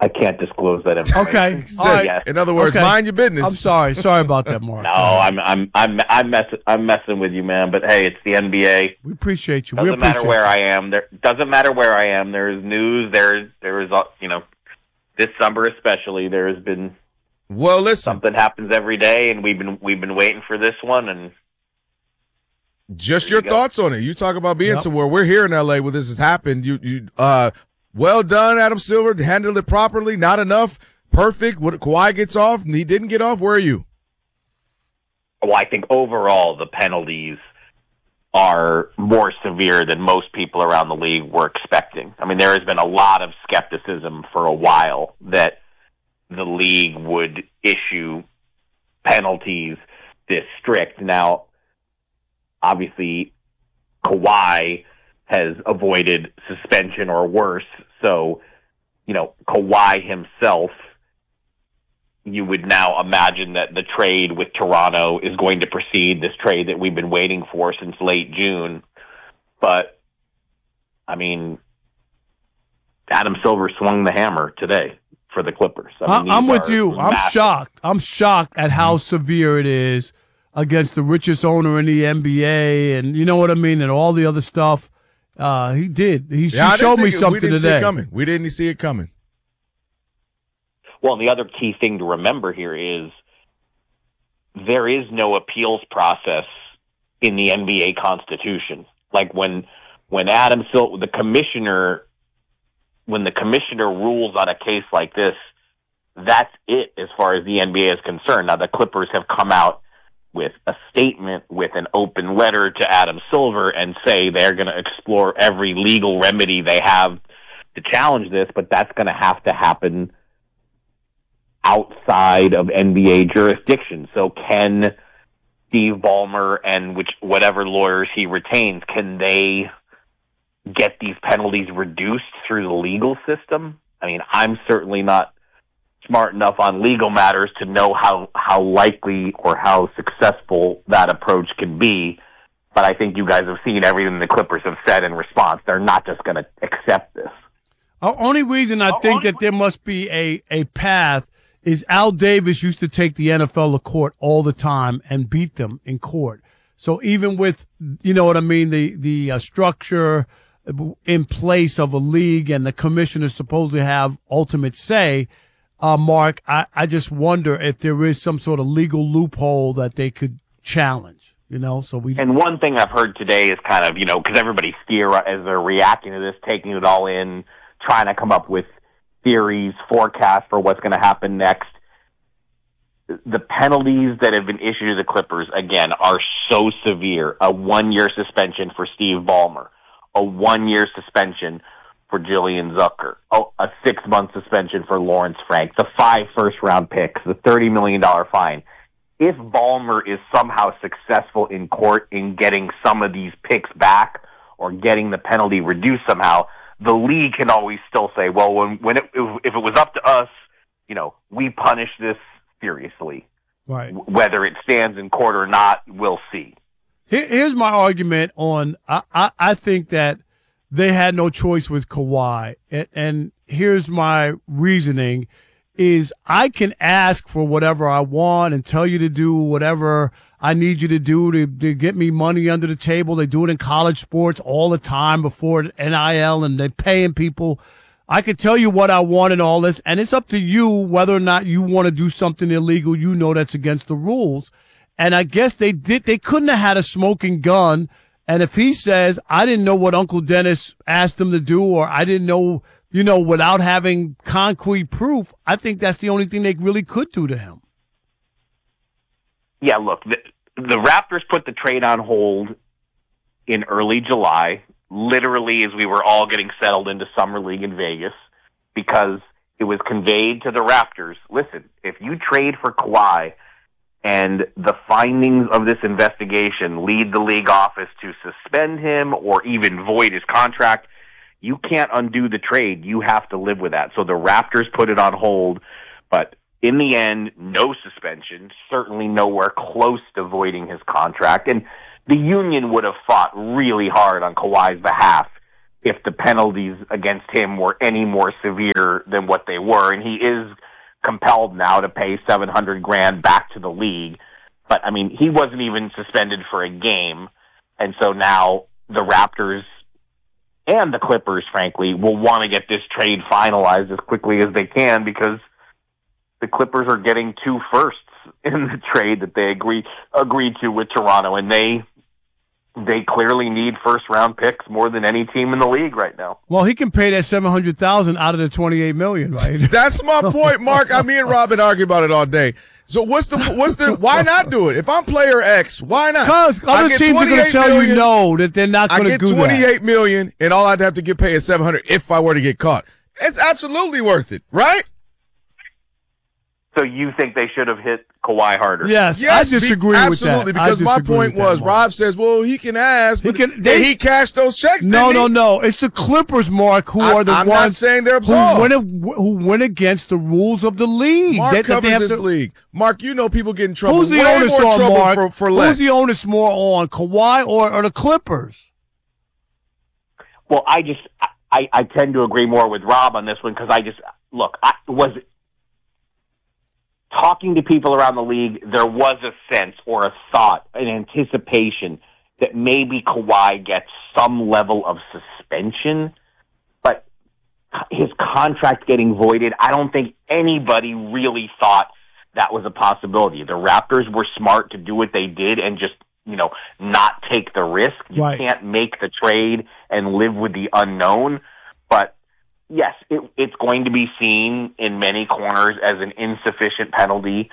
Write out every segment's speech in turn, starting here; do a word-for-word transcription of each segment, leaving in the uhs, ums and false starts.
I can't disclose that information. Okay. So, All right. yes. In other words, Okay. mind your business. I'm sorry. Sorry about that, Mark. No, I'm I'm I'm I'm messing I'm messing with you, man. But hey, it's the N B A. We appreciate you. Doesn't we appreciate matter where you. I am. There doesn't matter where I am. There is news. There there is uh, you know, this summer especially. There has been Well, listen. something happens every day, and we've been we've been waiting for this one. And Just There your you go. thoughts on it. You talk about being Yep. somewhere. We're here in L A where this has happened. You, you, uh, well done, Adam Silver. Handled it properly. Not enough. Perfect. What Kawhi gets off, and he didn't get off. Where are you? well, I think overall the penalties are more severe than most people around the league were expecting. I mean, there has been a lot of skepticism for a while that the league would issue penalties this strict. Now, obviously, Kawhi has avoided suspension or worse, so, you know, Kawhi himself, you would now imagine that the trade with Toronto is going to proceed, this trade that we've been waiting for since late June. But, I mean, Adam Silver swung the hammer today for the Clippers. I mean, I, I'm these with are you. I'm massive. shocked. I'm shocked at how severe it is against the richest owner in the N B A, and you know what I mean, and all the other stuff. Uh, he did. He, Yeah, I he didn't showed me think it- something we didn't see today. it coming. We didn't see it coming. Well, and the other key thing to remember here is there is no appeals process in the N B A Constitution. Like when when Adam Silver, the commissioner, when the commissioner rules on a case like this, that's it as far as the N B A is concerned. Now, the Clippers have come out with a statement, with an open letter to Adam Silver, and say they're going to explore every legal remedy they have to challenge this, but that's going to have to happen outside of N B A jurisdiction. So can Steve Ballmer and which whatever lawyers he retains, can they get these penalties reduced through the legal system? I mean, I'm certainly not smart enough on legal matters to know how, how likely or how successful that approach can be. But I think you guys have seen everything the Clippers have said in response. They're not just going to accept this. The only reason I think that there must be a, a path is Al Davis used to take the N F L to court all the time and beat them in court. So even with, you know what I mean, the, the uh, structure in place of a league and the commissioners supposed to have ultimate say, uh, Mark, I, I just wonder if there is some sort of legal loophole that they could challenge, you know, so we. And one thing I've heard today is kind of, you know, because everybody's theor- as they're reacting to this, taking it all in, trying to come up with theories, forecasts for what's going to happen next. The penalties that have been issued to the Clippers, again, are so severe. A one-year suspension for Steve Ballmer, a one-year suspension for Jillian Zucker, oh, a six-month suspension for Lawrence Frank, the five first-round picks, the thirty million dollars fine. If Ballmer is somehow successful in court in getting some of these picks back or getting the penalty reduced somehow, the league can always still say, well, when, when it, if it was up to us, you know, we punish this seriously. Right. Whether it stands in court or not, we'll see. Here, here's my argument on, I, I, I think that they had no choice with Kawhi. And, and here's my reasoning is I can ask for whatever I want and tell you to do whatever I need you to do to, to get me money under the table. They do it in college sports all the time before N I L, and they're paying people. I can tell you what I want and all this, and it's up to you whether or not you want to do something illegal you know that's against the rules. And I guess they did. They couldn't have had a smoking gun. And if he says, I didn't know what Uncle Dennis asked him to do, or I didn't know, you know, without having concrete proof, I think that's the only thing they really could do to him. Yeah, look, the, the Raptors put the trade on hold in early July, literally as we were all getting settled into Summer League in Vegas, because it was conveyed to the Raptors, listen, if you trade for Kawhi and the findings of this investigation lead the league office to suspend him or even void his contract, you can't undo the trade. You have to live with that. So the Raptors put it on hold, but in the end, no suspension, certainly nowhere close to voiding his contract. And the union would have fought really hard on Kawhi's behalf if the penalties against him were any more severe than what they were. And he is compelled now to pay seven hundred grand back to the league. But, I mean, he wasn't even suspended for a game. And so now the Raptors and the Clippers, frankly, will want to get this trade finalized as quickly as they can, because the Clippers are getting two firsts in the trade that they agreed agreed to with Toronto, and they they clearly need first round picks more than any team in the league right now. Well, he can pay that seven hundred thousand out of the twenty eight million, right? That's my point, Mark. I me and Robin argue about it all day. So what's the what's the why not do it? If I'm player X, why not? Because other teams are going to tell million, you no, that they're not going to do that. I get twenty-eight million, and all I'd have to get paid is seven hundred if I were to get caught. It's absolutely worth it, right? So you think they should have hit Kawhi harder? Yes, yes I disagree be, with that. Absolutely, because my point was, that, Rob says, well, he can ask, but he, can, they, he cashed those checks, No, no, no, no. It's the Clippers, Mark, who I, are the I'm ones not saying they're absolved. Who went, who went against the rules of the league. Mark they, covers they this to, league. Mark, you know people get in trouble. Who's the Way onus more on, trouble Mark? For, for less. Who's the onus more on, Kawhi or, or the Clippers? Well, I just, I, I tend to agree more with Rob on this one, because I just, look, I was talking to people around the league, there was a sense or a thought, an anticipation that maybe Kawhi gets some level of suspension, but his contract getting voided, I don't think anybody really thought that was a possibility. The Raptors were smart to do what they did and just, you know, not take the risk. You right. can't make the trade and live with the unknown, but yes, it, it's going to be seen in many corners as an insufficient penalty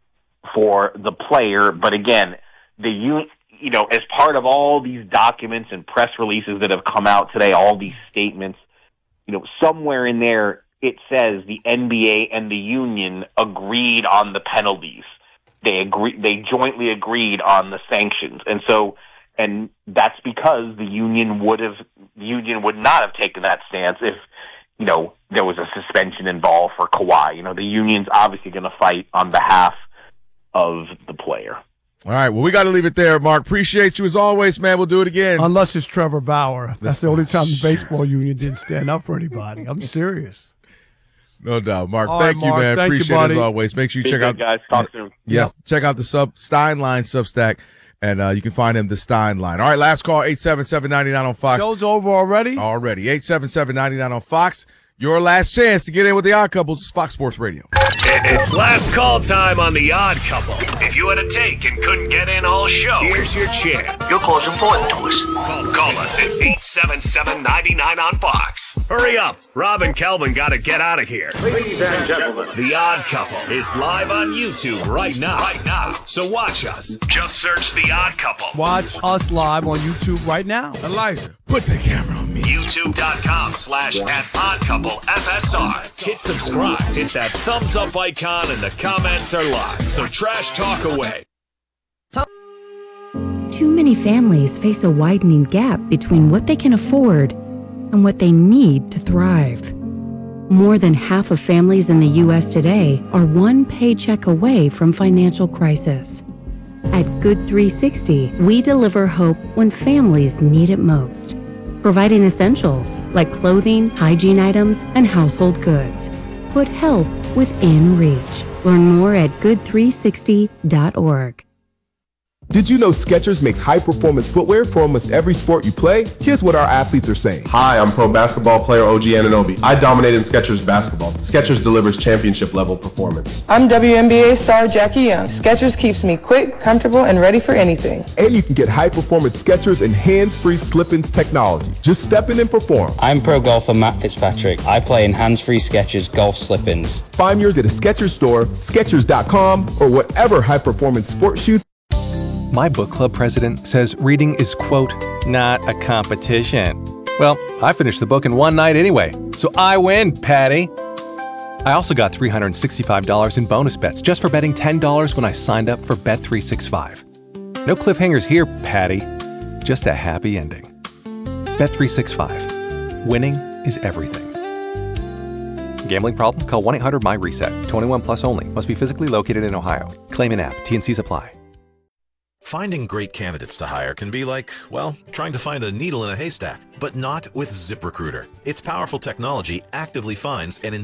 for the player. But again, the you know, as part of all these documents and press releases that have come out today, all these statements, you know, somewhere in there it says the N B A and the union agreed on the penalties. They agree. They jointly agreed on the sanctions, and so, and that's because the union would have, the union would not have taken that stance if, you know, there was a suspension involved for Kawhi. You know, the union's obviously going to fight on behalf of the player. All right, well, we got to leave it there, Mark. Appreciate you as always, man. We'll do it again. Unless it's Trevor Bauer. That's, That's the only time the baseball union didn't stand up for anybody. I'm serious. No doubt, Mark. All thank right, you, Mark. man. Thank Appreciate you, it as always. Make sure you Be check good, out, guys. Talk soon. Yes, yep. check out the sub Steinline Substack, and uh, you can find him the Steinline. All right, last call eight seven seven nine nine on Fox. Show's over already. Already eight seven seven nine nine on Fox. Your last chance to get in with the Odd Couples, Fox Sports Radio. It's last call time on the Odd Couple. If you had a take and couldn't get in all show, here's your chance. Your call's important to us. Call, call us at eight seven seven nine nine on Fox. Hurry up. Rob and Kelvin got to get out of here. Ladies and gentlemen, The Odd Couple is live on YouTube right now. Right now. So watch us. Just search The Odd Couple. Watch us live on YouTube right now. Elijah, put the camera on me. YouTube.com slash at Odd Couple F S R. Hit subscribe. Hit that thumbs up icon and the comments are live. So trash talk away. Too many families face a widening gap between what they can afford and what they need to thrive. More than half of families in the U S today are one paycheck away from financial crisis. At Good three sixty, we deliver hope when families need it most, providing essentials like clothing, hygiene items, and household goods. Put help within reach. Learn more at good three sixty dot org. Did you know Skechers makes high-performance footwear for almost every sport you play? Here's what our athletes are saying. Hi, I'm pro basketball player O G Anunoby. I dominate in Skechers basketball. Skechers delivers championship-level performance. I'm W N B A star Jackie Young. Skechers keeps me quick, comfortable, and ready for anything. And you can get high-performance Skechers and hands-free slip-ins technology. Just step in and perform. I'm pro golfer Matt Fitzpatrick. I play in hands-free Skechers golf slip-ins. Find yours at a Skechers store, Skechers dot com, or whatever high-performance sports shoes. My book club president says reading is, quote, not a competition. Well, I finished the book in one night anyway, so I win, Patty. I also got three hundred sixty-five dollars in bonus bets just for betting ten dollars when I signed up for Bet three sixty-five. No cliffhangers here, Patty. Just a happy ending. Bet three sixty-five. Winning is everything. Gambling problem? Call one eight hundred M Y reset. twenty-one plus only. Must be physically located in Ohio. Claim in app. T and C's apply. Finding great candidates to hire can be like, well, trying to find a needle in a haystack, but not with ZipRecruiter. Its powerful technology actively finds and